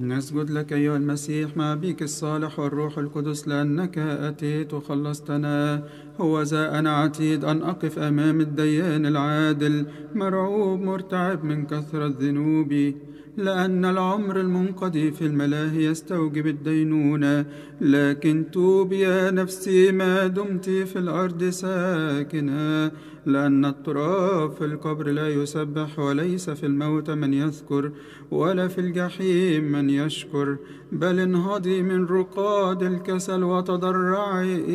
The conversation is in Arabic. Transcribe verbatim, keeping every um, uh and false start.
نسجد لك أيها المسيح مع بيك الصالح والروح القدس لأنك أتيت وخلصتنا. هو ذا أنا عتيد أن أقف أمام الديان العادل، مرعوب مرتعب من كثرة ذنوبي، لأن العمر المنقضي في الملاهي يستوجب الدينونة. لكن توب يا نفسي ما دمت في الأرض ساكنة، لأن التراب في القبر لا يسبح، وليس في الموت من يذكر، ولا في الجحيم من يشكر. بل انهضي من رقاد الكسل وتضرعي